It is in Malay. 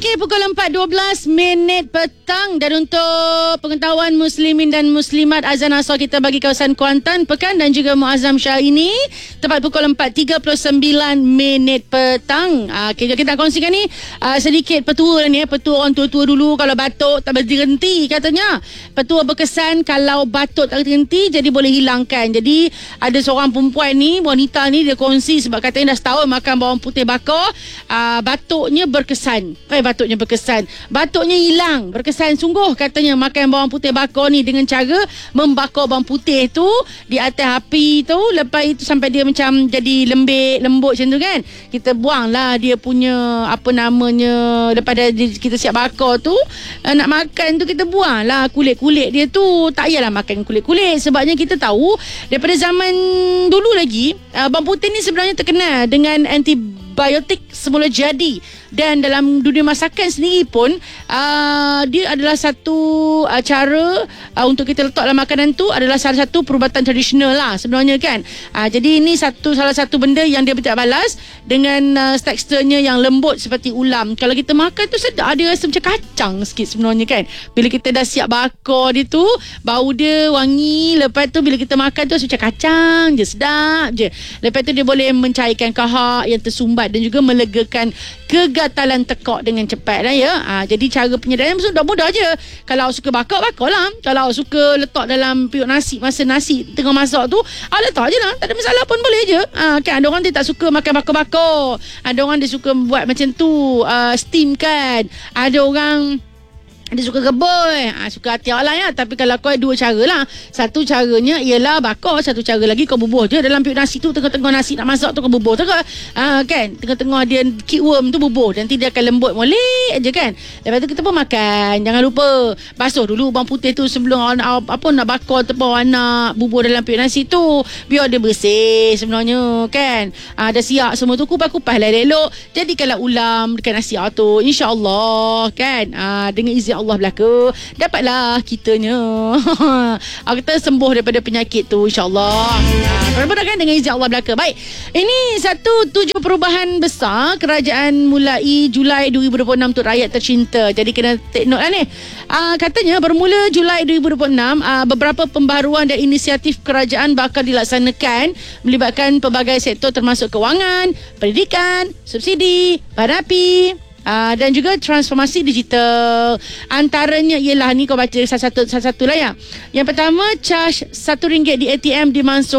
Okey, pukul 4.12 petang. Dan untuk pengetahuan muslimin dan muslimat, azan asar kita bagi kawasan Kuantan, Pekan dan juga Muazzam Shah ini tepat pukul 4.39 petang. Okay, kita kongsikan ni sedikit petua ni. Petua orang tua-tua dulu, kalau batuk tak berhenti katanya. Petua berkesan kalau batuk tak berhenti, jadi boleh hilangkan. Jadi ada seorang perempuan ni, wanita ni, dia kongsi sebab katanya dah setahun makan bawang putih bakar, batuknya berkesan. Batuknya hilang, berkesan sungguh katanya makan bawang putih bakar ni dengan cara membakar bawang putih tu di atas api tu. Lepas itu sampai dia macam jadi lembut macam tu kan. Kita buanglah dia punya apa namanya, lepas dah kita siap bakar tu, nak makan tu kita buanglah kulit-kulit dia tu. Tak payahlah makan kulit-kulit, sebabnya kita tahu daripada zaman dulu lagi bawang putih ni sebenarnya terkenal dengan antibiotik semula jadi. Dan dalam dunia masakan sendiri pun dia adalah satu cara untuk kita letak dalam makanan tu, adalah salah satu perubatan tradisional lah sebenarnya kan. Jadi ini salah satu benda yang dia tak balas dengan teksturnya yang lembut seperti ulam. Kalau kita makan tu sedap, dia rasa macam kacang sikit sebenarnya kan. Bila kita dah siap bakar dia tu, bau dia wangi. Lepas tu bila kita makan tu rasa macam kacang je, sedap je. Lepas tu dia boleh mencairkan kahak yang tersumbat dan juga melegakan kegatalan tekak dengan cepat lah ya. Jadi cara penyedaran sudah mudah je. Kalau suka bakarlah. Kalau suka letak dalam periuk nasi, masa nasi tengah masak tu, letak je lah, tak ada masalah pun, boleh je. Kan ada orang dia tak suka makan bakar-bakar, ada orang dia suka buat macam tu, steam kan, ada orang dia suka rebus, suka hati Allah ya. Tapi kalau kau dua cara lah. Satu caranya ialah bakar, satu cara lagi kau bubuh je dalam periuk nasi tu. Tengah-tengah nasi nak masak tu kau bubuh tu kan. Tengah-tengah dia keepworm tu bubuh, nanti dia akan lembut molek je kan. Lepas tu kita pun makan. Jangan lupa basuh dulu bawang putih tu sebelum nak bakar tu, nak bubuh dalam periuk nasi tu, biar dia bersih sebenarnya kan. Dah siap semua tu, kupas-kupas lah elok. Jadikanlah ulam dekat nasi tu, insya-Allah kan. Dengan izin Allah belaka, dapatlah kitanya kita sembuh daripada penyakit tu, insyaAllah. Mudah-mudahan dengan izin Allah belaka. Baik, ini satu tujuh perubahan besar kerajaan mulai Julai 2026 untuk rakyat tercinta. Jadi kena take note lah ni. Katanya bermula Julai 2026, beberapa pembaharuan dan inisiatif kerajaan bakal dilaksanakan melibatkan pelbagai sektor termasuk kewangan, pendidikan, subsidi, bahan api, dan juga transformasi digital. Antaranya ialah ni, kau baca satu-satu lah ya. Yang pertama, charge RM1 di ATM dimansuh